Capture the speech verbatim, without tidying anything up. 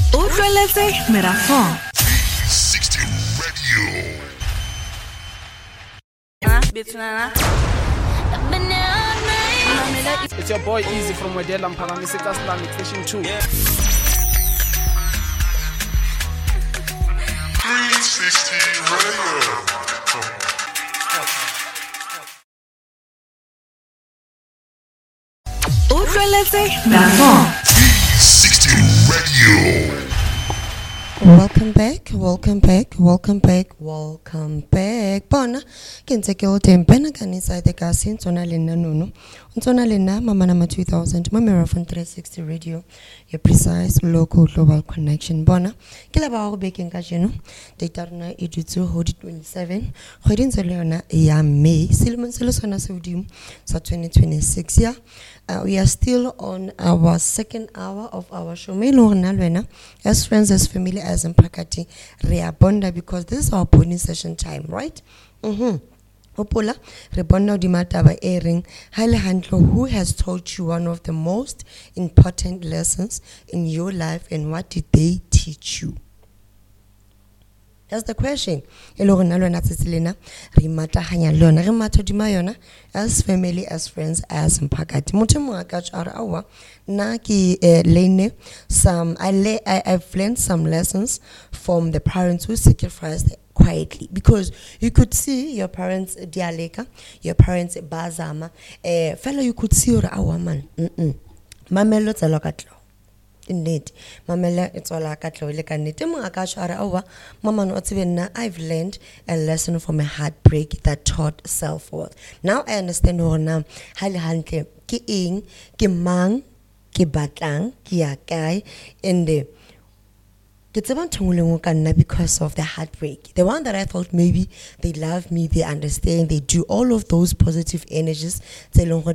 Utlweletse Merafong. sixty Radio. It's your boy Easy from Wedela Mpangamiseka Islamic Station two. three sixty Radio. Utlweletse Merafong. sixty Radio. Welcome back, welcome back, welcome back, welcome back. Bona, kinse ke o teng pena kanisa de ka sin tsona le nna nono. Ntsona le nna mama nama two thousand, ma Merafong three sixty Radio, your precise local global connection. Bona, ke la ba go bekeng ka jeno. Data rona e dutse ho di twenty-seven. Kgweding tse le yona ya May, selemong se le sona se hodimo sa twenty twenty-six ya. Uh, we are still on our second hour of our show. Me lo rena lwena as friends, as family, as mpakati re a bonda because this is our bonding session time, right? Mhm. Hopola re bona di mataba e reng ha le handle who has taught you one of the most important lessons in your life and what did they teach you? That's the question. Elo rena lona tsetselena re matahanya lona re matho di mayona as family, as friends, as mpakati. Motho mo ka tsara awa na ki lene some I le I I've learned some lessons from the parents who sacrificed quietly, because you could see your parents dialeka, your parents bazama, eh fellow you could see ora awa man. Mm. Mamelo tselo ka tlo. Indeed, mamela it's all like a like a nit. Mama no na I've learned a lesson from a heartbreak that taught self-worth. Now I understand ho na hali hantle ki eng ki mang ki batlang ki ya kae in the because of the heartbreak. The one that I thought maybe they love me, they understand, they do all of those positive energies.